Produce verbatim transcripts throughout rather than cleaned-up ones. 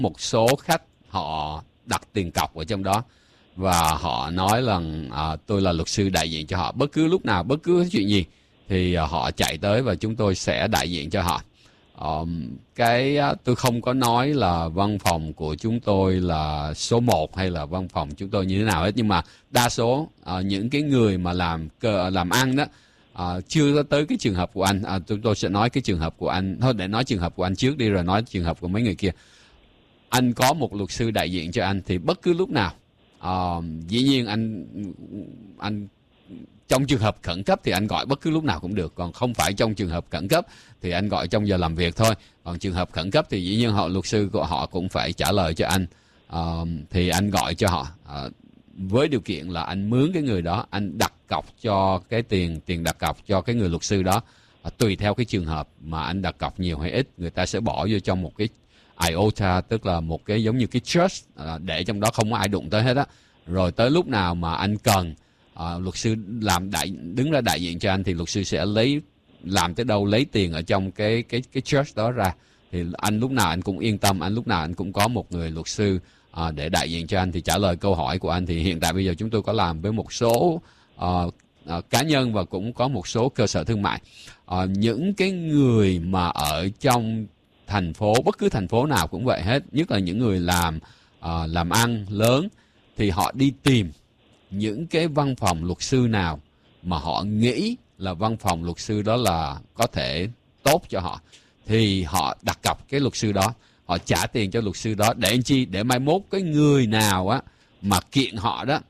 một số khách họ đặt tiền cọc ở trong đó và họ nói rằng à, tôi là luật sư đại diện cho họ. Bất cứ lúc nào, bất cứ chuyện gì thì à, họ chạy tới và chúng tôi sẽ đại diện cho họ. Um, cái tôi không có nói là văn phòng của chúng tôi là số một hay là văn phòng chúng tôi như thế nào hết, nhưng mà đa số uh, những cái người mà làm làm ăn đó uh, chưa có tới cái trường hợp của anh. Uh, chúng tôi sẽ nói cái trường hợp của anh thôi, để nói trường hợp của anh trước đi rồi nói trường hợp của mấy người kia. Anh có một luật sư đại diện cho anh thì bất cứ lúc nào, uh, dĩ nhiên anh anh trong trường hợp khẩn cấp thì anh gọi bất cứ lúc nào cũng được, còn không phải trong trường hợp khẩn cấp thì anh gọi trong giờ làm việc thôi. Còn trường hợp khẩn cấp thì dĩ nhiên họ luật sư của họ cũng phải trả lời cho anh, uh, thì anh gọi cho họ uh, với điều kiện là anh mướn cái người đó, anh đặt cọc cho cái tiền tiền đặt cọc cho cái người luật sư đó. Uh, tùy theo cái trường hợp mà anh đặt cọc nhiều hay ít, người ta sẽ bỏ vô trong một cái i o tê a, tức là một cái giống như cái trust, uh, để trong đó không có ai đụng tới hết á. Rồi tới lúc nào mà anh cần À, luật sư làm đại đứng ra đại diện cho anh thì luật sư sẽ lấy làm tới đâu lấy tiền ở trong cái cái cái church đó ra, thì anh lúc nào anh cũng yên tâm, anh lúc nào anh cũng có một người luật sư à, để đại diện cho anh. Thì trả lời câu hỏi của anh thì hiện tại bây giờ chúng tôi có làm với một số à, à, cá nhân và cũng có một số cơ sở thương mại. À, những cái người mà ở trong thành phố, bất cứ thành phố nào cũng vậy hết, nhất là những người làm à, làm ăn lớn thì họ đi tìm những cái văn phòng luật sư nào mà họ nghĩ là văn phòng luật sư đó là có thể tốt cho họ thì họ đặt cọc cái luật sư đó, họ trả tiền cho luật sư đó để anh chi, để mai mốt cái người nào á mà kiện họ đó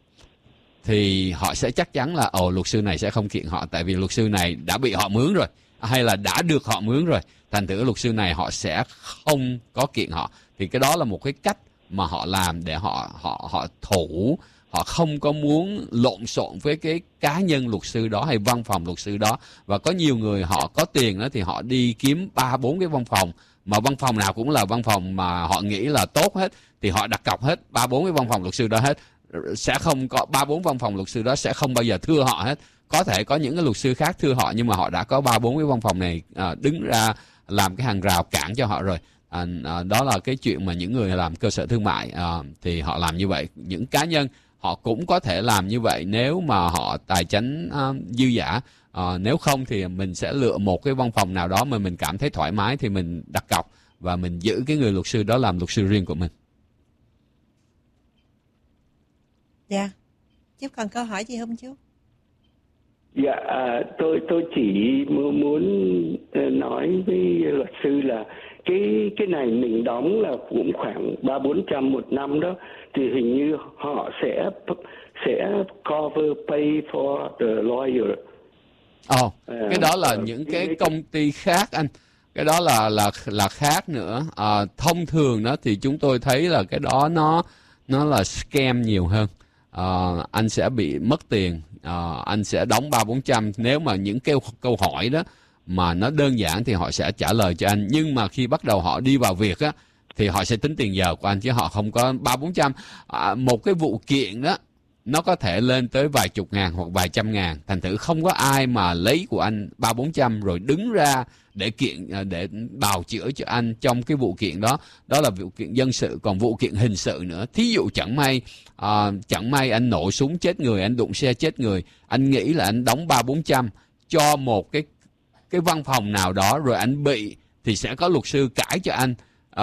thì họ sẽ chắc chắn là ồ luật sư này sẽ không kiện họ, tại vì luật sư này đã bị họ mướn rồi hay là đã được họ mướn rồi, thành thử luật sư này họ sẽ không có kiện họ. Thì cái đó là một cái cách mà họ làm để họ họ họ thủ. Họ không có muốn lộn xộn với cái cá nhân luật sư đó hay văn phòng luật sư đó. Và có nhiều người họ có tiền đó thì họ đi kiếm ba bốn cái văn phòng, mà văn phòng nào cũng là văn phòng mà họ nghĩ là tốt hết, thì họ đặt cọc hết ba bốn cái văn phòng luật sư đó hết. Sẽ không có ba bốn văn phòng luật sư đó sẽ không bao giờ thưa họ hết. Có thể có những cái luật sư khác thưa họ, nhưng mà họ đã có ba bốn cái văn phòng này à, đứng ra làm cái hàng rào cản cho họ rồi. À, à, đó là cái chuyện mà những người làm cơ sở thương mại à, thì họ làm như vậy. Những cá nhân họ cũng có thể làm như vậy nếu mà họ tài chính uh, dư dả. Uh, nếu không thì mình sẽ lựa một cái văn phòng nào đó mà mình cảm thấy thoải mái thì mình đặt cọc và mình giữ cái người luật sư đó làm luật sư riêng của mình. Dạ. Chú còn câu hỏi gì không chú? Dạ, à, tôi tôi chỉ muốn nói với luật sư là cái cái này mình đóng là cũng khoảng ba bốn trăm một năm đó, thì hình như họ sẽ sẽ cover pay for the lawyer. Ồ, oh, à, cái đó là uh, những cái công ty khác anh. Cái đó là là là khác nữa. À, thông thường đó thì chúng tôi thấy là cái đó nó nó là scam nhiều hơn. À, anh sẽ bị mất tiền, à, anh sẽ đóng ba bốn trăm. Nếu mà những cái câu hỏi đó mà nó đơn giản thì họ sẽ trả lời cho anh, nhưng mà khi bắt đầu họ đi vào việc á thì họ sẽ tính tiền giờ của anh, chứ họ không có ba bốn trăm. À, một cái vụ kiện đó nó có thể lên tới vài chục ngàn hoặc vài trăm ngàn, thành thử không có ai mà lấy của anh ba bốn trăm rồi đứng ra để kiện, để bào chữa cho anh trong cái vụ kiện đó. Đó là vụ kiện dân sự. Còn vụ kiện hình sự nữa, thí dụ chẳng may à, chẳng may anh nổ súng chết người, anh đụng xe chết người, anh nghĩ là anh đóng ba bốn trăm cho một cái cái văn phòng nào đó rồi anh bị, thì sẽ có luật sư cãi cho anh.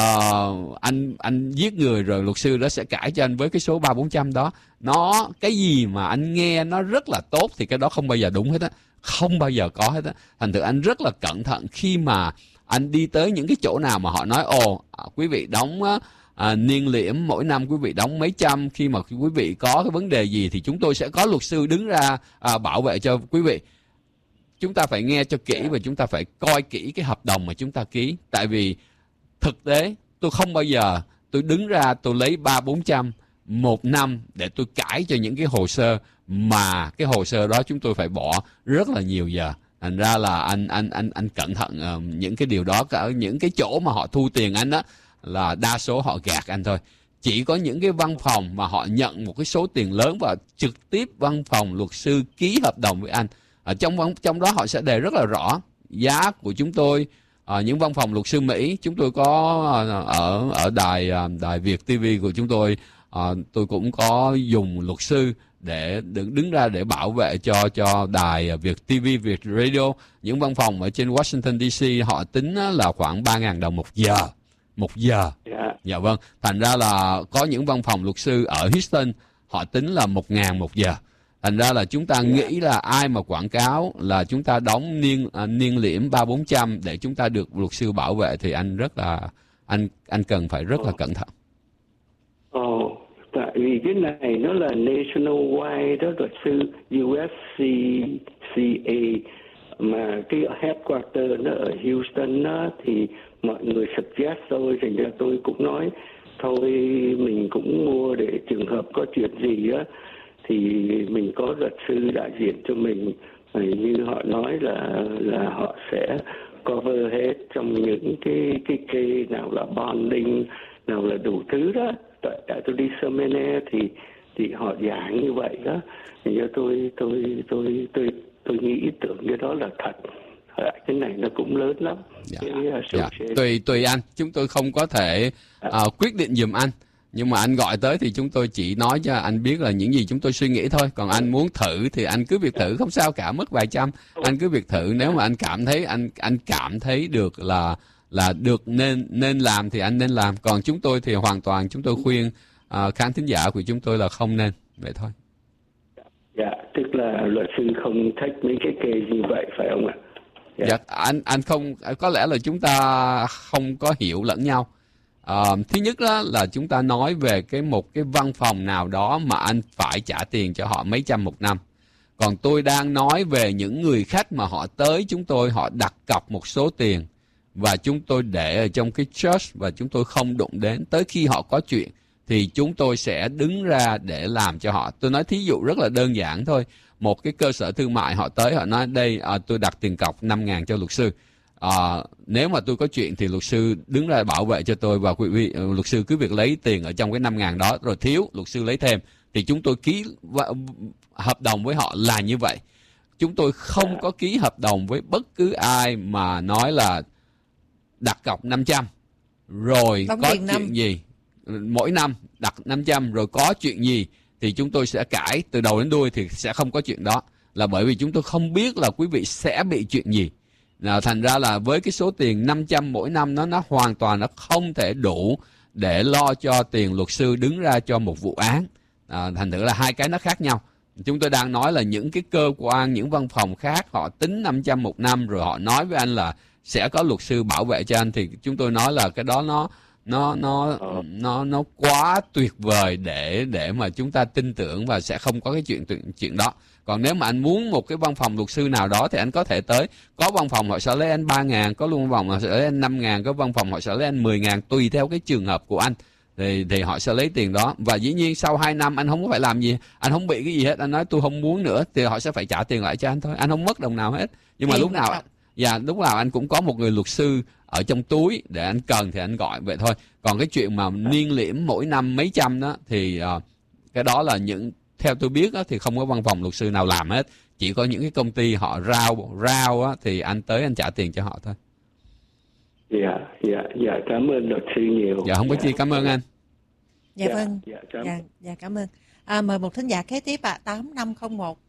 Uh, anh anh giết người rồi luật sư đó sẽ cãi cho anh với cái số ba bốn trăm đó. Nó cái gì mà anh nghe nó rất là tốt thì cái đó không bao giờ đúng hết á, không bao giờ có hết á. Thành thử anh rất là cẩn thận khi mà anh đi tới những cái chỗ nào mà họ nói ồ quý vị đóng à, niên liễm mỗi năm quý vị đóng mấy trăm, khi mà quý vị có cái vấn đề gì thì chúng tôi sẽ có luật sư đứng ra à, bảo vệ cho quý vị. Chúng ta phải nghe cho kỹ và chúng ta phải coi kỹ cái hợp đồng mà chúng ta ký. Tại vì thực tế tôi không bao giờ tôi đứng ra tôi lấy ba bốn trăm một năm để tôi cãi cho những cái hồ sơ mà cái hồ sơ đó chúng tôi phải bỏ rất là nhiều giờ. Thành ra là anh anh anh anh cẩn thận uh, những cái điều đó. Ở những cái chỗ mà họ thu tiền anh á là đa số họ gạt anh thôi. Chỉ có những cái văn phòng mà họ nhận một cái số tiền lớn và trực tiếp văn phòng luật sư ký hợp đồng với anh. Ở trong trong đó họ sẽ đề rất là rõ giá của chúng tôi À, những văn phòng luật sư Mỹ, chúng tôi có ở ở đài đài Việt ti vi của chúng tôi, à, tôi cũng có dùng luật sư để đứng đứng ra để bảo vệ cho cho đài Việt ti vi, Việt Radio. Những văn phòng ở trên Washington đê xê họ tính là khoảng ba nghìn đồng một giờ. Một giờ. Dạ. Dạ vâng. Thành ra là có những văn phòng luật sư ở Houston họ tính là một ngàn một giờ. Thành ra là chúng ta Yeah. nghĩ là ai mà quảng cáo là chúng ta đóng niên à, niên liễm ba bốn trăm để chúng ta được luật sư bảo vệ thì anh rất là anh anh cần phải rất là cẩn thận. Ồ, tại vì cái này nó là nationwide đó, luật sư u ét xê xê a mà cái headquarter nó ở Houston đó, thì mọi người suggest tôi, thành ra tôi cũng nói thôi mình cũng mua để trường hợp có chuyện gì á thì mình có luật sư đại diện cho mình. Và như họ nói là là họ sẽ cover hết trong những cái cái kê nào là bonding, nào là đủ thứ đó. Tại, tại tôi đi seminar thì thì họ giảng như vậy đó. Thì tôi tôi tôi tôi tôi nghĩ ý tưởng cái đó là thật. Cái này nó cũng lớn lắm. Dạ. Cái, uh, Dạ. social- Tùy tùy anh, chúng tôi không có thể à, quyết định giùm anh. Nhưng mà anh gọi tới thì chúng tôi chỉ nói cho anh biết là những gì chúng tôi suy nghĩ thôi. Còn anh muốn thử thì anh cứ việc thử, không sao cả, mất vài trăm. Anh cứ việc thử, nếu mà anh cảm thấy anh anh cảm thấy được là là được nên nên làm thì anh nên làm. Còn chúng tôi thì hoàn toàn chúng tôi khuyên à, khán thính giả của chúng tôi là không nên, vậy thôi. Dạ, tức là luật sư không thích mấy cái kê như vậy phải không ạ? Dạ. Dạ, anh anh không, có lẽ là chúng ta không có hiểu lẫn nhau. À, thứ nhất đó là chúng ta nói về cái một cái văn phòng nào đó mà anh phải trả tiền cho họ mấy trăm một năm. Còn tôi đang nói về những người khách mà họ tới chúng tôi, họ đặt cọc một số tiền và chúng tôi để ở trong cái church và chúng tôi không đụng đến. Tới khi họ có chuyện thì chúng tôi sẽ đứng ra để làm cho họ. Tôi nói thí dụ rất là đơn giản thôi. Một cái cơ sở thương mại họ tới, họ nói đây à, tôi đặt tiền cọc năm ngàn cho luật sư. À, nếu mà tôi có chuyện thì luật sư đứng ra bảo vệ cho tôi và quý vị, luật sư cứ việc lấy tiền ở trong cái năm ngàn đó, rồi thiếu luật sư lấy thêm. Thì chúng tôi ký hợp đồng với họ là như vậy. Chúng tôi không có ký hợp đồng với bất cứ ai mà nói là đặt cọc năm trăm rồi Đóng có tiền chuyện năm. gì mỗi năm đặt năm trăm rồi có chuyện gì thì chúng tôi sẽ cãi từ đầu đến đuôi, thì sẽ không có chuyện đó. Là bởi vì chúng tôi không biết là quý vị sẽ bị chuyện gì. Nào, thành ra là với cái số tiền năm trăm mỗi năm nó nó hoàn toàn nó không thể đủ để lo cho tiền luật sư đứng ra cho một vụ án. À, thành thử là hai cái nó khác nhau. Chúng tôi đang nói là những cái cơ quan, những văn phòng khác họ tính năm trăm một năm rồi họ nói với anh là sẽ có luật sư bảo vệ cho anh, thì chúng tôi nói là cái đó nó nó nó nó nó quá tuyệt vời để để mà chúng ta tin tưởng và sẽ không có cái chuyện chuyện đó. Còn nếu mà anh muốn một cái văn phòng luật sư nào đó thì anh có thể tới. Có văn phòng họ sẽ lấy anh ba ngàn, có luôn văn phòng họ sẽ lấy anh năm ngàn, có văn phòng họ sẽ lấy anh mười ngàn, tùy theo cái trường hợp của anh. Thì, thì họ sẽ lấy tiền đó. Và dĩ nhiên sau hai năm anh không có phải làm gì, anh không bị cái gì hết, anh nói tôi không muốn nữa thì họ sẽ phải trả tiền lại cho anh thôi. Anh không mất đồng nào hết. Nhưng mà Tiền lúc nào đó. Dạ, lúc nào anh cũng có một người luật sư ở trong túi để anh cần thì anh gọi vậy thôi. Còn cái chuyện mà niên liễm mỗi năm mấy trăm đó thì uh, cái đó là những, theo tôi biết đó, thì không có văn phòng luật sư nào làm hết. Chỉ có những cái công ty họ rao rao á, thì anh tới anh trả tiền cho họ thôi. Dạ, dạ, dạ, cảm ơn luật sư nhiều. Dạ, không có chi, cảm ơn anh. Dạ, Dạ, vâng. dạ, cảm Dạ, dạ cảm ơn. À, mời một thính giả kế tiếp ạ, à, tám năm không một.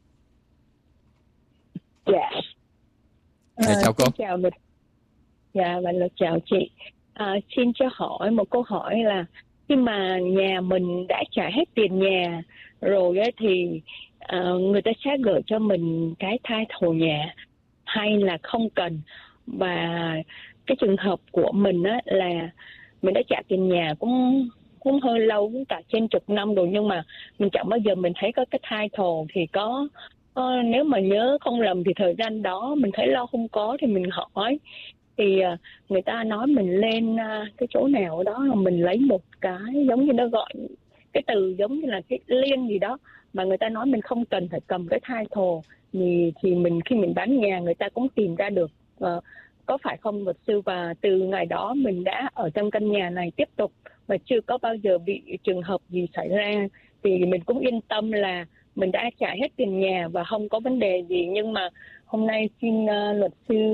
Dạ. Dạ, chào cô. Xin chào luật. Dạ, và luật chào chị. À, xin cho hỏi một câu hỏi là khi mà nhà mình đã trả hết tiền nhà rồi ấy, thì à, người ta sẽ gửi cho mình cái title nhà hay là không cần? Và cái trường hợp của mình á, là mình đã trả tiền nhà cũng cũng hơi lâu, cũng cả trên chục năm rồi, nhưng mà mình chẳng bao giờ mình thấy có cái title. Thì có Ờ, nếu mà nhớ không lầm thì thời gian đó mình thấy lo không có thì mình hỏi, thì uh, người ta nói mình lên uh, cái chỗ nào đó là mình lấy một cái giống như nó gọi cái từ giống như là cái liên gì đó, mà người ta nói mình không cần phải cầm cái title, thì thì mình khi mình bán nhà người ta cũng tìm ra được. Uh, có phải không luật sư? Và từ ngày đó mình đã ở trong căn nhà này tiếp tục và chưa có bao giờ bị trường hợp gì xảy ra, thì mình cũng yên tâm là mình đã trả hết tiền nhà và không có vấn đề gì. Nhưng mà hôm nay xin uh, luật sư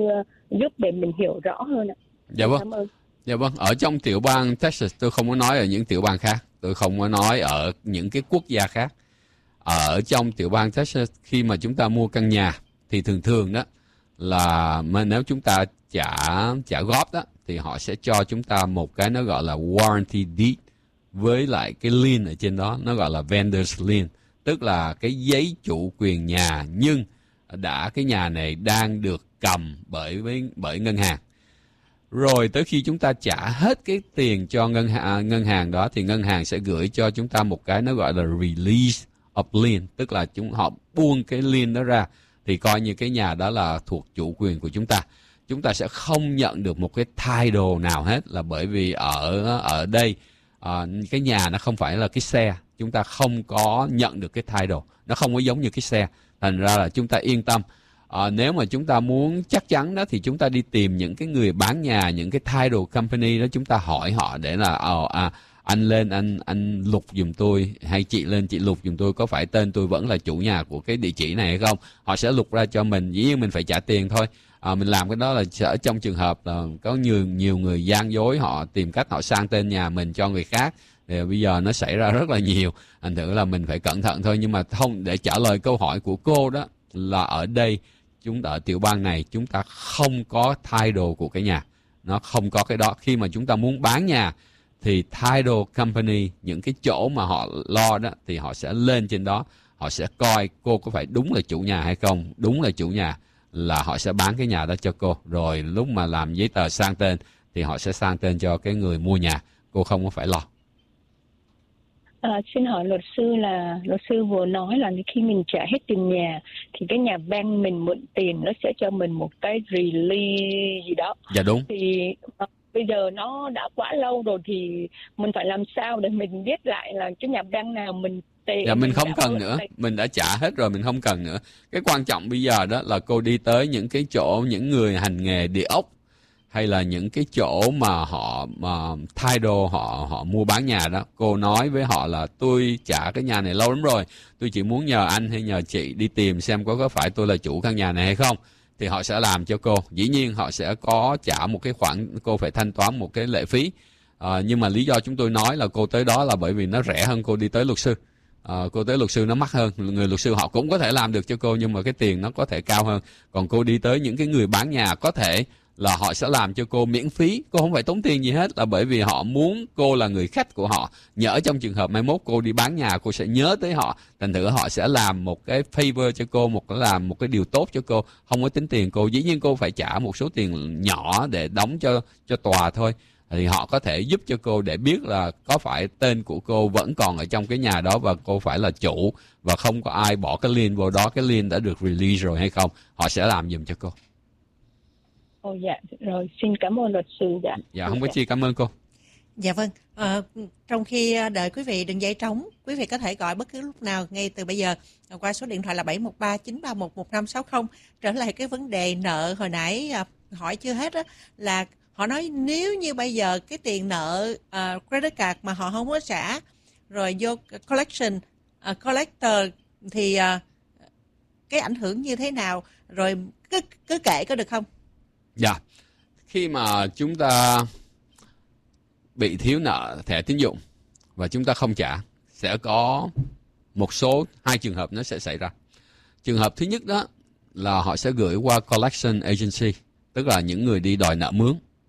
giúp để mình hiểu rõ hơn ạ. Dạ vâng. Cảm ơn. Dạ vâng, ở trong tiểu bang Texas, tôi không có nói ở những tiểu bang khác, tôi không có nói ở những cái quốc gia khác. Ở trong tiểu bang Texas, khi mà chúng ta mua căn nhà thì thường thường đó là mà nếu chúng ta trả trả góp đó thì họ sẽ cho chúng ta một cái nó gọi là warranty deed với lại cái lien ở trên đó, nó gọi là vendor's lien, tức là cái giấy chủ quyền nhà nhưng đã cái nhà này đang được cầm bởi với bởi ngân hàng. Rồi tới khi chúng ta trả hết cái tiền cho ngân hàng, ngân hàng đó thì ngân hàng sẽ gửi cho chúng ta một cái nó gọi là release of lien, tức là chúng họ buông cái lien đó ra thì coi như cái nhà đó là thuộc chủ quyền của chúng ta. Chúng ta sẽ không nhận được một cái title nào hết, là bởi vì ở ở đây à, cái nhà nó không phải là cái xe, chúng ta không có nhận được cái title, nó không có giống như cái xe, thành ra là chúng ta yên tâm. À, nếu mà chúng ta muốn chắc chắn đó thì chúng ta đi tìm những cái người bán nhà, những cái title company đó, chúng ta hỏi họ để là ờ à, anh lên anh anh lục giùm tôi, hay chị lên chị lục giùm tôi, có phải tên tôi vẫn là chủ nhà của cái địa chỉ này hay không. Họ sẽ lục ra cho mình, dĩ nhiên mình phải trả tiền thôi. À, mình làm cái đó là ở trong trường hợp là có nhiều nhiều người gian dối, họ tìm cách họ sang tên nhà mình cho người khác. Thì bây giờ nó xảy ra rất là nhiều, thành thử là mình phải cẩn thận thôi. Nhưng mà không, để trả lời câu hỏi của cô đó là ở đây chúng ta ở tiểu bang này chúng ta không có title của cái nhà, nó không có cái đó. Khi mà chúng ta muốn bán nhà thì title company, những cái chỗ mà họ lo đó thì họ sẽ lên trên đó, họ sẽ coi cô có phải đúng là chủ nhà hay không. Đúng là chủ nhà là họ sẽ bán cái nhà đó cho cô, rồi lúc mà làm giấy tờ sang tên thì họ sẽ sang tên cho cái người mua nhà, cô không có phải lo. À, xin hỏi luật sư là luật sư vừa nói là khi mình trả hết tiền nhà thì cái nhà bank mình mượn tiền nó sẽ cho mình một cái release gì đó. Dạ đúng. Thì à, bây giờ nó đã quá lâu rồi thì mình phải làm sao để mình biết lại là cái nhà bank nào mình tiền. Dạ mình, mình không cần nữa, nữa, mình đã trả hết rồi, mình không cần nữa. Cái quan trọng bây giờ đó là cô đi tới những cái chỗ, những người hành nghề địa ốc hay là những cái chỗ mà họ mà title họ họ mua bán nhà đó, cô nói với họ là tôi trả cái nhà này lâu lắm rồi, tôi chỉ muốn nhờ anh hay nhờ chị đi tìm xem có có phải tôi là chủ căn nhà này hay không, thì họ sẽ làm cho cô. Dĩ nhiên họ sẽ có trả một cái khoản, cô phải thanh toán một cái lệ phí. À, nhưng mà lý do chúng tôi nói là cô tới đó là bởi vì nó rẻ hơn cô đi tới luật sư. À, cô tới luật sư nó mắc hơn, người luật sư họ cũng có thể làm được cho cô nhưng mà cái tiền nó có thể cao hơn. Còn cô đi tới những cái người bán nhà có thể là họ sẽ làm cho cô miễn phí, cô không phải tốn tiền gì hết, là bởi vì họ muốn cô là người khách của họ. Nhỡ trong trường hợp mai mốt cô đi bán nhà, cô sẽ nhớ tới họ, thành thử họ sẽ làm một cái favor cho cô, một cái làm một cái điều tốt cho cô, không có tính tiền cô. Dĩ nhiên cô phải trả một số tiền nhỏ để đóng cho cho tòa thôi, thì họ có thể giúp cho cô để biết là có phải tên của cô vẫn còn ở trong cái nhà đó và cô phải là chủ và không có ai bỏ cái lien vào đó, cái lien đã được release rồi hay không, họ sẽ làm giùm cho cô. Ồ dạ, rồi xin cảm ơn luật sư. Dạ, dạ không có chi, cảm ơn cô. Dạ vâng, à, trong khi đợi quý vị đừng dây trống, quý vị có thể gọi bất cứ lúc nào ngay từ bây giờ qua số điện thoại là bảy một ba chín ba một một năm sáu không. Trở lại cái vấn đề nợ hồi nãy à, hỏi chưa hết đó, là họ nói nếu như bây giờ cái tiền nợ uh, credit card mà họ không có trả rồi vô collection uh, collector thì uh, cái ảnh hưởng như thế nào, rồi cứ cứ kể có được không? Dạ, khi mà chúng ta bị thiếu nợ thẻ tín dụng và chúng ta không trả, sẽ có một số hai trường hợp nó sẽ xảy ra. Trường hợp thứ nhất đó là họ sẽ gửi qua collection agency, tức là những người đi đòi nợ mướn.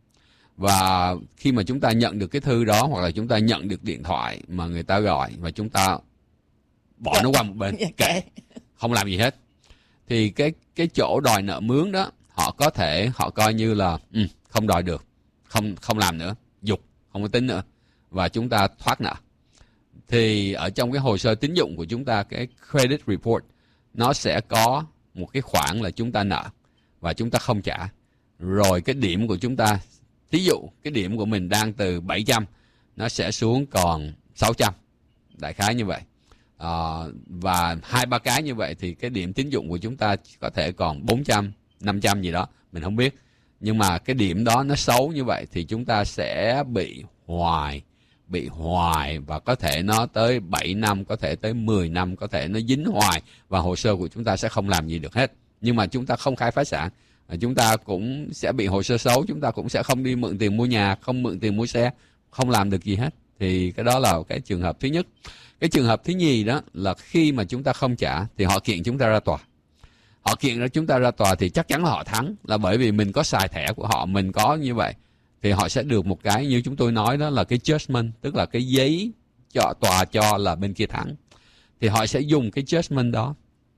Và khi mà chúng ta nhận được cái thư đó, hoặc là chúng ta nhận được điện thoại mà người ta gọi và chúng ta bỏ dạ, nó qua một bên, dạ, kệ, không làm gì hết, thì cái cái chỗ đòi nợ mướn đó họ có thể họ coi như là ừ, không đòi được, không không làm nữa, dục, không có tính nữa, và chúng ta thoát nợ. Thì ở trong cái hồ sơ tín dụng của chúng ta, cái credit report, nó sẽ có một cái khoản là chúng ta nợ và chúng ta không trả. Rồi cái điểm của chúng ta, thí dụ cái điểm của mình đang từ bảy trăm, nó sẽ xuống còn sáu trăm, đại khái như vậy. À, và hai ba cái như vậy thì cái điểm tín dụng của chúng ta có thể còn bốn trăm, năm trăm gì đó, mình không biết. Nhưng mà cái điểm đó nó xấu như vậy thì chúng ta sẽ bị hoài, bị hoài và có thể nó tới bảy năm, có thể tới mười năm, có thể nó dính hoài và hồ sơ của chúng ta sẽ không làm gì được hết. Nhưng mà chúng ta không khai phá sản À, chúng ta cũng sẽ bị hồ sơ xấu, chúng ta cũng sẽ không đi mượn tiền mua nhà, không mượn tiền mua xe, không làm được gì hết. Thì cái đó là cái trường hợp thứ nhất. Cái trường hợp thứ nhì đó là khi mà chúng ta không trả thì họ kiện chúng ta ra tòa. Họ kiện ra chúng ta ra tòa thì chắc chắn là họ thắng, là bởi vì mình có xài thẻ của họ, mình có như vậy. Thì họ sẽ được một cái như chúng tôi nói đó là cái judgment, tức là cái giấy cho tòa cho là bên kia thắng. Thì họ sẽ dùng cái judgment đó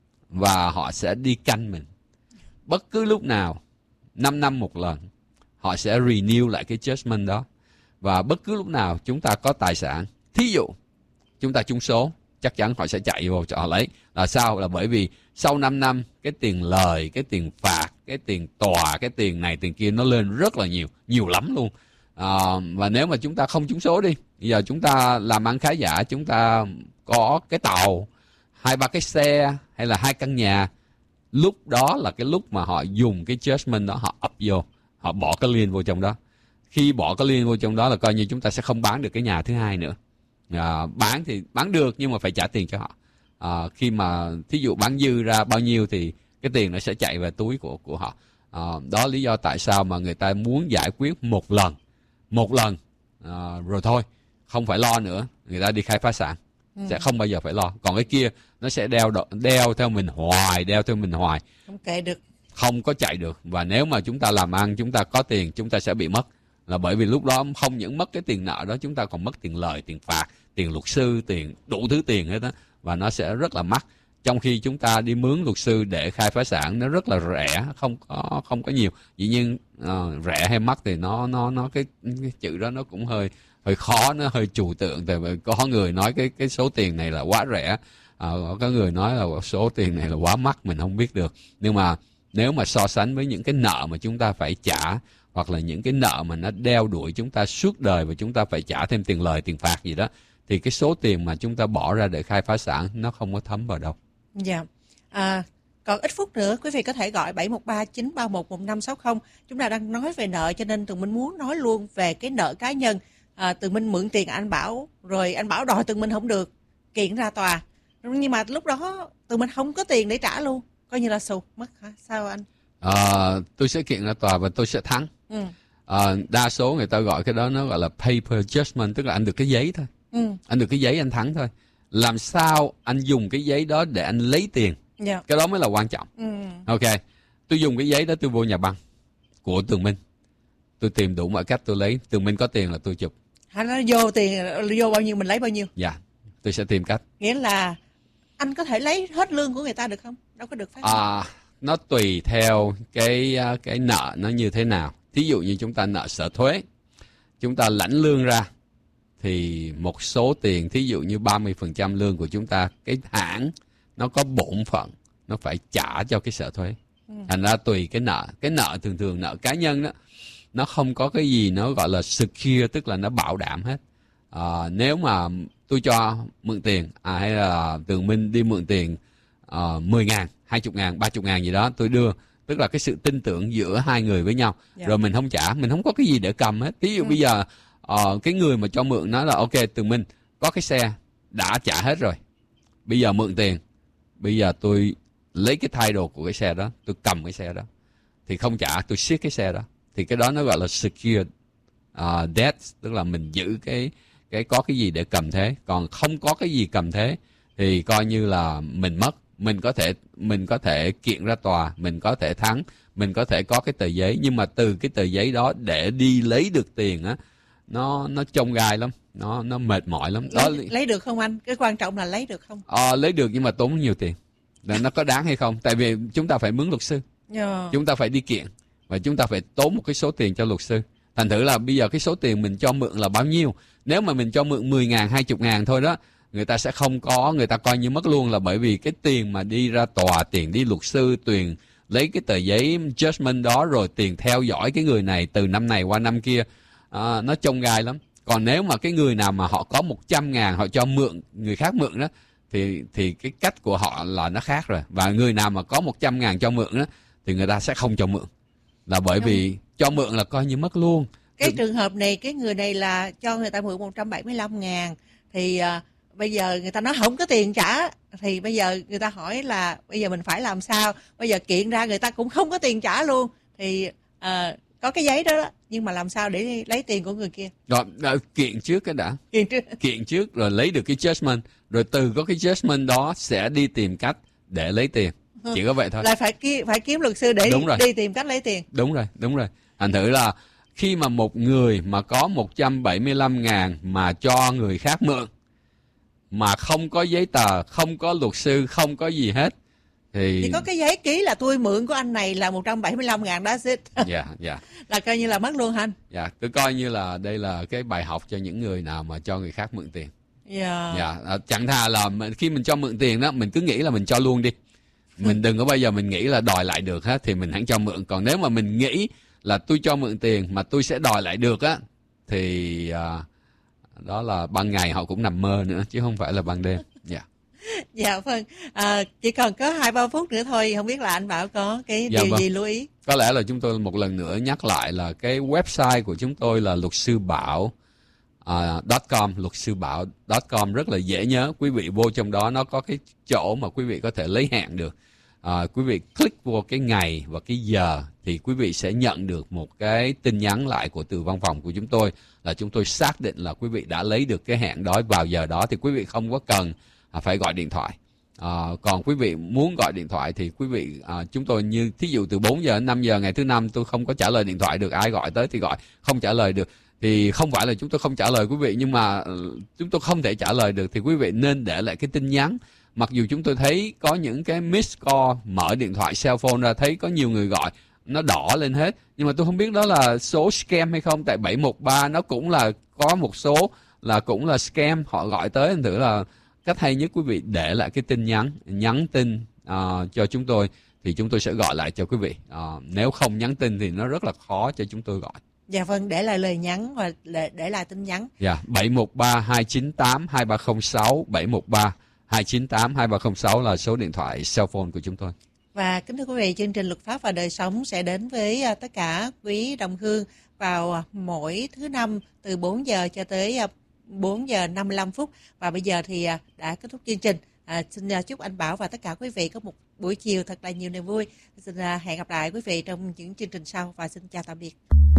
và họ sẽ đi canh mình. Bất cứ lúc nào, năm năm một lần, họ sẽ renew lại cái judgment đó. Và bất cứ lúc nào chúng ta có tài sản, thí dụ chúng ta trúng số, chắc chắn họ sẽ chạy vô cho họ lấy. Là sao? Là bởi vì sau năm năm, cái tiền lời, cái tiền phạt, cái tiền tòa, cái tiền này, tiền kia nó lên rất là nhiều, nhiều lắm luôn. À, và nếu mà chúng ta không trúng số đi, bây giờ chúng ta làm ăn khá giả, chúng ta có cái tàu, hai ba cái xe hay là hai căn nhà, lúc đó là cái lúc mà họ dùng cái judgment đó, họ ập vô, họ bỏ cái lien vô trong đó. Khi bỏ cái lien vô trong đó là coi như chúng ta sẽ không bán được cái nhà thứ hai nữa. À, bán thì bán được nhưng mà phải trả tiền cho họ. À, khi mà thí dụ bán dư ra bao nhiêu thì cái tiền nó sẽ chạy về túi của của họ. À, đó lý do tại sao mà người ta muốn giải quyết một lần, một lần à, rồi thôi, không phải lo nữa, người ta đi khai phá sản. Ừ. Sẽ không bao giờ phải lo. Còn cái kia nó sẽ đeo đeo theo mình hoài, đeo theo mình hoài. Không kệ được. Không có chạy được. Và nếu mà chúng ta làm ăn, chúng ta có tiền, chúng ta sẽ bị mất. Là bởi vì lúc đó không những mất cái tiền nợ đó, chúng ta còn mất tiền lời, tiền phạt, tiền luật sư, tiền đủ thứ tiền hết đó. Và nó sẽ rất là mắc. Trong khi chúng ta đi mướn luật sư để khai phá sản nó rất là rẻ, không có không có nhiều. Dĩ nhiên uh, rẻ hay mắc thì nó nó nó cái, cái chữ đó nó cũng hơi hơi khó, nó hơi trừu tượng. Tại vì có người nói cái cái số tiền này là quá rẻ, uh, có người nói là số tiền này là quá mắc, mình không biết được. Nhưng mà nếu mà so sánh với những cái nợ mà chúng ta phải trả, hoặc là những cái nợ mà nó đeo đuổi chúng ta suốt đời và chúng ta phải trả thêm tiền lời, tiền phạt gì đó, thì cái số tiền mà chúng ta bỏ ra để khai phá sản nó không có thấm vào đâu. Dạ. Yeah. À, còn ít phút nữa quý vị có thể gọi bảy một ba chín ba một một năm sáu không. Chúng ta đang nói về nợ cho nên Tường Minh muốn nói luôn về cái nợ cá nhân. À, Tường Minh mượn tiền anh Bảo, rồi anh Bảo đòi Tường Minh không được, kiện ra tòa. Nhưng mà lúc đó Tường Minh không có tiền để trả luôn, coi như là xù mất hả? Sao anh? À, tôi sẽ kiện ra tòa và tôi sẽ thắng. Ừ. À, đa số người ta gọi cái đó nó gọi là paper judgment, tức là anh được cái giấy thôi. Ừ. Anh được cái giấy anh thắng thôi. Làm sao anh dùng cái giấy đó để anh lấy tiền? Yeah. Cái đó mới là quan trọng. Ừ. Ok, tôi dùng cái giấy đó, tôi vô nhà băng của Tường Minh, tôi tìm đủ mọi cách tôi lấy. Tường Minh có tiền là tôi chụp. Hắn nói vô tiền, vô bao nhiêu mình lấy bao nhiêu. Dạ, yeah, tôi sẽ tìm cách. Nghĩa là anh có thể lấy hết lương của người ta được không? Đâu có được phát. À, nó tùy theo cái cái nợ nó như thế nào. Thí dụ như chúng ta nợ sở thuế, chúng ta lãnh lương ra thì một số tiền, thí dụ như ba mươi phần trăm lương của chúng ta, cái hãng nó có bổn phận, nó phải trả cho cái sở thuế. Ừ. Thành ra tùy cái nợ. Cái nợ thường thường nợ cá nhân đó, nó không có cái gì nó gọi là secure, tức là nó bảo đảm hết. À, nếu mà tôi cho mượn tiền, à, hay là Tường Minh đi mượn tiền uh, mười ngàn, hai mươi ngàn, ba mươi ngàn gì đó, tôi đưa. Tức là cái sự tin tưởng giữa hai người với nhau. Yeah. Rồi mình không trả, mình không có cái gì để cầm hết. Ví dụ ừ. bây giờ uh, cái người mà cho mượn nói là ok, Tường Minh có cái xe đã trả hết rồi, bây giờ mượn tiền, bây giờ tôi lấy cái title của cái xe đó, tôi cầm cái xe đó, thì không trả, tôi siết cái xe đó, thì cái đó nó gọi là secure uh, debt, tức là mình giữ cái cái có cái gì để cầm thế. Còn không có cái gì cầm thế thì coi như là mình mất. Mình có thể mình có thể kiện ra tòa, mình có thể thắng, mình có thể có cái tờ giấy, nhưng mà từ cái tờ giấy đó để đi lấy được tiền á, nó nó chông gai lắm, nó nó mệt mỏi lắm. Đó, lấy, lấy được không anh? Cái quan trọng là lấy được không? Ờ, lấy được nhưng mà tốn nhiều tiền. Nó có đáng hay không? Tại vì chúng ta phải mướn luật sư, yeah. chúng ta phải đi kiện và chúng ta phải tốn một cái số tiền cho luật sư. Thành thử là bây giờ cái số tiền mình cho mượn là bao nhiêu? Nếu mà mình cho mượn mười ngàn, hai mươi ngàn thôi đó, người ta sẽ không có, người ta coi như mất luôn. Là bởi vì cái tiền mà đi ra tòa, tiền đi luật sư, tiền lấy cái tờ giấy judgment đó, rồi tiền theo dõi cái người này từ năm này qua năm kia, à, nó chông gai lắm. Còn nếu mà cái người nào mà họ có một trăm ngàn họ cho mượn, người khác mượn đó, thì thì cái cách của họ là nó khác rồi. Và người nào mà có một trăm ngàn cho mượn đó, thì người ta sẽ không cho mượn. Là bởi vì cho mượn là coi như mất luôn. Cái trường hợp này, cái người này là cho người ta mượn một trăm bảy mươi lăm ngàn, thì uh, bây giờ người ta nói không có tiền trả, thì bây giờ người ta hỏi là bây giờ mình phải làm sao? Bây giờ kiện ra người ta cũng không có tiền trả luôn, thì à, có cái giấy đó, đó nhưng mà làm sao để lấy tiền của người kia? Rồi, kiện trước cái đã. Kiện trước. Kiện trước rồi lấy được cái judgment, rồi từ có cái judgment đó sẽ đi tìm cách để lấy tiền. Chỉ có vậy thôi. Là phải kiếm, phải kiếm luật sư để đi tìm cách lấy tiền. Đúng rồi, đúng rồi. Thành thử là khi mà một người mà có một trăm bảy mươi lăm ngàn mà cho người khác mượn, mà không có giấy tờ, không có luật sư, không có gì hết, thì... Thì có cái giấy ký là tôi mượn của anh này là một trăm bảy mươi lăm ngàn, that's it. Dạ, dạ. Là coi như là mất luôn hả anh? Dạ, cứ coi như là đây là cái bài học cho những người nào mà cho người khác mượn tiền. Dạ. Dạ, chẳng thà là khi mình cho mượn tiền đó, mình cứ nghĩ là mình cho luôn đi. Mình đừng có bao giờ mình nghĩ là đòi lại được hết thì mình hãy cho mượn. Còn nếu mà mình nghĩ là tôi cho mượn tiền mà tôi sẽ đòi lại được á, thì à, đó là ban ngày họ cũng nằm mơ nữa chứ không phải là ban đêm. Dạ. Dạ vâng, à, chỉ còn có hai ba phút nữa thôi, không biết là anh Bảo có cái dạ, điều vâng. gì lưu ý? Có lẽ là chúng tôi một lần nữa nhắc lại là cái website của chúng tôi là luật sư bảo uh, .com, luật sư bảo .com, rất là dễ nhớ. Quý vị vô trong đó nó có cái chỗ mà quý vị có thể lấy hẹn được. À, quý vị click vô cái ngày và cái giờ thì quý vị sẽ nhận được một cái tin nhắn lại của từ văn phòng của chúng tôi là chúng tôi xác định là quý vị đã lấy được cái hẹn đó vào giờ đó, thì quý vị không có cần à, phải gọi điện thoại. À, còn quý vị muốn gọi điện thoại thì quý vị à, chúng tôi như thí dụ từ bốn giờ đến năm giờ ngày thứ năm tôi không có trả lời điện thoại được, ai gọi tới thì gọi, không trả lời được thì không phải là chúng tôi không trả lời quý vị, nhưng mà chúng tôi không thể trả lời được thì quý vị nên để lại cái tin nhắn. Mặc dù chúng tôi thấy có những cái miss call, mở điện thoại cell phone ra thấy có nhiều người gọi, nó đỏ lên hết. Nhưng mà tôi không biết đó là số scam hay không, tại bảy một ba nó cũng là có một số là cũng là scam, họ gọi tới. Thành thử là cách hay nhất quý vị để lại cái tin nhắn, nhắn tin uh, cho chúng tôi thì chúng tôi sẽ gọi lại cho quý vị. Uh, nếu không nhắn tin thì nó rất là khó cho chúng tôi gọi. Dạ vâng, để lại lời nhắn và để, để lại tin nhắn. Dạ, bảy một ba hai chín tám hai ba không sáu, bảy một ba hai chín tám hai ba không sáu là số điện thoại cell phone của chúng tôi. Và kính thưa quý vị, chương trình Luật pháp và đời sống sẽ đến với uh, tất cả quý đồng hương vào uh, mỗi thứ năm từ bốn giờ cho tới uh, bốn giờ năm mươi lăm phút. Và bây giờ thì uh, đã kết thúc chương trình. À, xin uh, chúc anh Bảo và tất cả quý vị có một buổi chiều thật là nhiều niềm vui. Xin uh, hẹn gặp lại quý vị trong những chương trình sau và xin chào tạm biệt.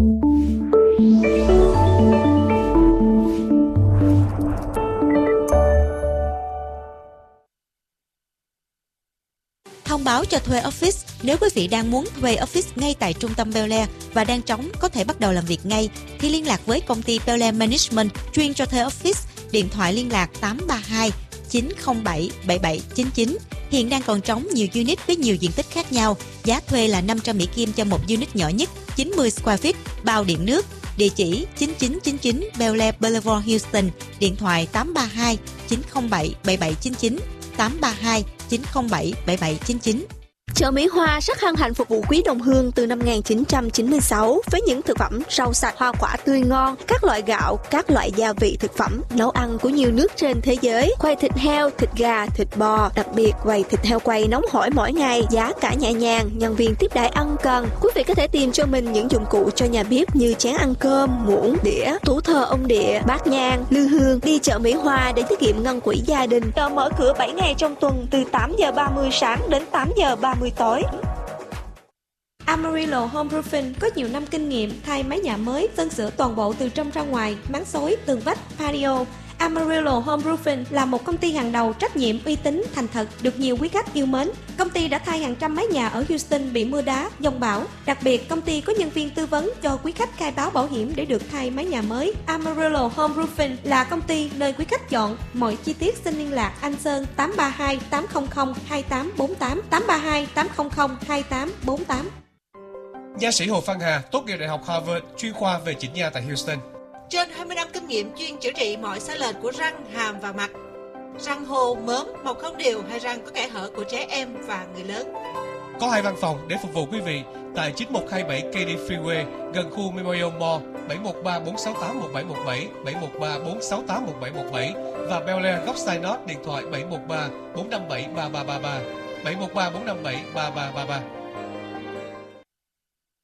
Thông báo cho thuê office. Nếu quý vị đang muốn thuê office ngay tại trung tâm Bel Air và đang trống có thể bắt đầu làm việc ngay, thì liên lạc với công ty Bel Air Management chuyên cho thuê office. Điện thoại liên lạc tám ba hai chín không bảy bảy bảy chín chín. Hiện đang còn trống nhiều unit với nhiều diện tích khác nhau. Giá thuê là năm trăm Mỹ Kim cho một unit nhỏ nhất, chín mươi square feet, bao điện nước. Địa chỉ chín chín chín chín Bel Air Boulevard, Houston. Điện thoại tám ba hai chín không bảy bảy bảy chín chín, tám ba hai chín không bảy bảy bảy chín chín. Chợ Mỹ Hoa rất hân hạnh phục vụ quý đồng hương từ năm một nghìn chín trăm chín mươi sáu với những thực phẩm rau sạch, hoa quả tươi ngon, các loại gạo, các loại gia vị thực phẩm, nấu ăn của nhiều nước trên thế giới, quầy thịt heo, thịt gà, thịt bò, đặc biệt quầy thịt heo quay nóng hổi mỗi ngày, giá cả nhẹ nhàng, nhân viên tiếp đãi ân cần. Quý vị có thể tìm cho mình những dụng cụ cho nhà bếp như chén ăn cơm, muỗng, đĩa, tủ thờ ông địa, bát nhang, lư hương. Đi chợ Mỹ Hoa để tiết kiệm ngân quỹ gia đình. Chợ mở cửa bảy ngày trong tuần từ tám giờ ba mươi sáng đến tám giờ ba mươi tối. Amarillo Home Roofing có nhiều năm kinh nghiệm thay mái nhà mới, sơn sửa toàn bộ từ trong ra ngoài, máng xối, tường vách, patio. Amarillo Home Roofing là một công ty hàng đầu trách nhiệm, uy tín, thành thật, được nhiều quý khách yêu mến. Công ty đã thay hàng trăm mái nhà ở Houston bị mưa đá, dông bão. Đặc biệt, công ty có nhân viên tư vấn cho quý khách khai báo bảo hiểm để được thay mái nhà mới. Amarillo Home Roofing là công ty nơi quý khách chọn. Mọi chi tiết xin liên lạc anh Sơn tám ba hai tám không không hai tám bốn tám, tám ba hai tám không không hai tám bốn tám. Nha sĩ Hồ Phan Hà tốt nghiệp Đại học Harvard, chuyên khoa về chỉnh nha tại Houston. Trên hai mươi năm kinh nghiệm chuyên chữa trị mọi sai lệch của răng, hàm và mặt. Răng hô, mớm, mọc không đều hay răng có kẽ hở của trẻ em và người lớn. Có hai văn phòng để phục vụ quý vị tại chín một hai bảy Katy Freeway gần khu Memorial Mall, bảy một ba bốn sáu tám một bảy một bảy, bảy một ba bốn sáu tám một bảy một bảy và Bel Air góc Sinot điện thoại bảy một ba bốn năm bảy ba ba ba ba, bảy một ba bốn năm bảy ba ba ba ba.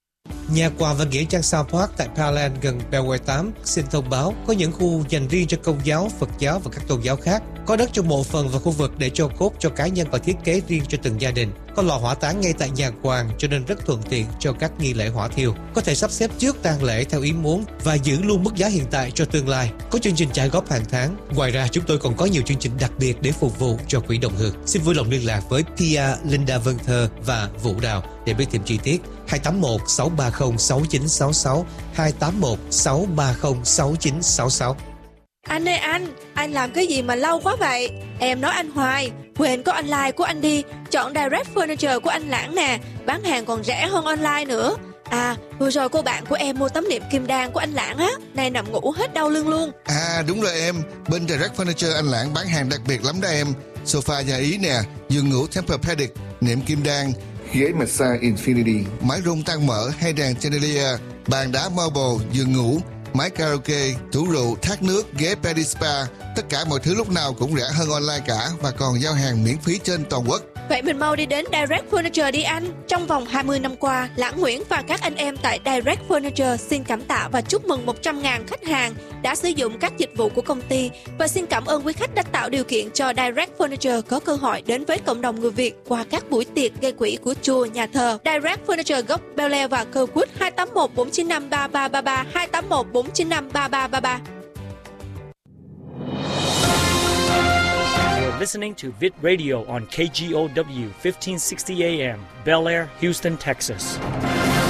Nhà quà và nghĩa trang South Park tại Pearland gần Beltway tám xin thông báo có những khu dành riêng cho Công giáo, Phật giáo và các tôn giáo khác. Có đất cho mộ phần và khu vực để cho cốt cho cá nhân và thiết kế riêng cho từng gia đình. Có lò hỏa táng ngay tại nhà quàng cho nên rất thuận tiện cho các nghi lễ hỏa thiêu. Có thể sắp xếp trước tang lễ theo ý muốn và giữ luôn mức giá hiện tại cho tương lai. Có chương trình trả góp hàng tháng. Ngoài ra chúng tôi còn có nhiều chương trình đặc biệt để phục vụ cho quỹ đồng hương. Xin vui lòng liên lạc với Pia, Linda Vân Thơ và Vũ Đào để biết thêm chi tiết. hai tám một sáu ba không sáu chín sáu sáu hai tám một sáu ba không sáu chín sáu sáu. Anh ơi anh, anh làm cái gì mà lâu quá vậy? Em nói anh hoài, quên có online của anh đi. Chọn Direct Furniture của anh Lãng nè, bán hàng còn rẻ hơn online nữa. À, vừa rồi cô bạn của em mua tấm nệm kim đan của anh Lãng á, nay nằm ngủ hết đau lưng luôn. À đúng rồi em, bên Direct Furniture anh Lãng bán hàng đặc biệt lắm đó em. Sofa nhà Ý nè, giường ngủ Tempur-Pedic, nệm kim đan, ghế massage Infinity, mái rung tăng mở hay đàn chandelier, bàn đá marble, giường ngủ, máy karaoke, tủ rượu, thác nước, ghế Pedi Spa. Tất cả mọi thứ lúc nào cũng rẻ hơn online cả và còn giao hàng miễn phí trên toàn quốc. Vậy mình mau đi đến Direct Furniture đi anh. Trong vòng hai mươi năm qua, Lãng Nguyễn và các anh em tại Direct Furniture xin cảm tạ và chúc mừng một trăm nghìn khách hàng đã sử dụng các dịch vụ của công ty. Và xin cảm ơn quý khách đã tạo điều kiện cho Direct Furniture có cơ hội đến với cộng đồng người Việt qua các buổi tiệc gây quỹ của chùa, nhà thờ. Direct Furniture gốc Bel Air và Kirkwood hai tám một bốn chín năm ba ba ba ba hai tám một bốn chín năm ba ba ba ba. Listening to Vid Radio on K G O W fifteen sixty A M, Bel Air, Houston, Texas.